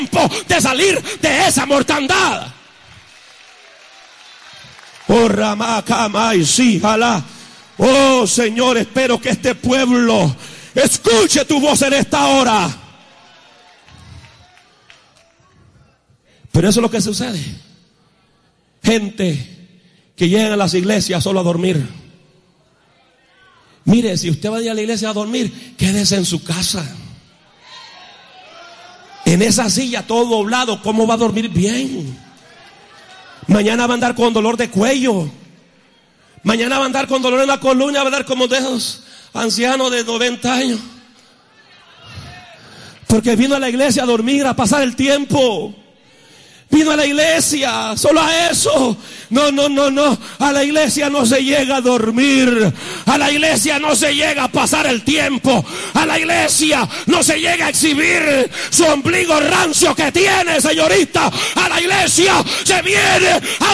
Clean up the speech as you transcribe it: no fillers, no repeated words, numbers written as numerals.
de salir de esa mortandad. Oh, Ramacama y sí, jalá. Oh, Señor, espero que este pueblo escuche tu voz en esta hora. Pero eso es lo que sucede. Gente que llega a las iglesias solo a dormir. Mire, si usted va a ir a la iglesia a dormir, quédese en su casa. En esa silla todo doblado, ¿cómo va a dormir bien? Mañana va a andar con dolor de cuello. Mañana va a andar con dolor en la columna, va a andar como de esos ancianos de 90 años. Porque vino a la iglesia a dormir, a pasar el tiempo. Vino a la iglesia solo a eso. No. A la iglesia no se llega a dormir. A la iglesia no se llega a pasar el tiempo. A la iglesia no se llega a exhibir su ombligo rancio que tiene, señorita. A la iglesia se viene a